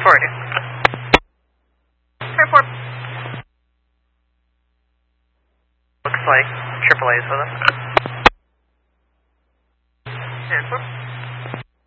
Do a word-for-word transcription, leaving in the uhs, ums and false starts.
forwarding. Report. Looks like triple A is with us.